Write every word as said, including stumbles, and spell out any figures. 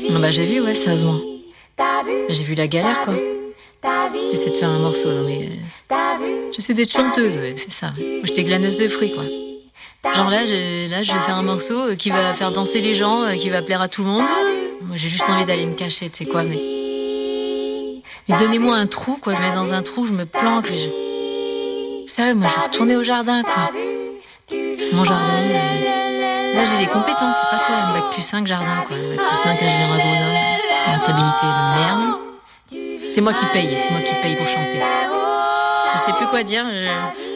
Ah bah j'ai vu, ouais, sérieusement. J'ai vu la galère, quoi. T'essaies de faire un morceau, non mais... euh, J'essaie d'être chanteuse, ouais, c'est ça. Moi, j'étais glaneuse de fruits, quoi. Genre là, je, là, je vais faire un morceau euh, qui va faire danser les gens, euh, qui va plaire à tout le monde. Moi, j'ai juste envie d'aller me cacher, tu sais quoi, mais... Mais donnez-moi un trou, quoi. Je me mets dans un trou, je me planque. Je... Sérieux, moi, je vais retourner au jardin, quoi. Mon jardin... euh, Là, j'ai des compétences, c'est pas quoi, un bac plus cinq jardin, quoi. Un bac plus cinq ingénieur agronome, rentabilité de merde. C'est moi qui paye, c'est moi qui paye pour chanter. Je sais plus quoi dire, je...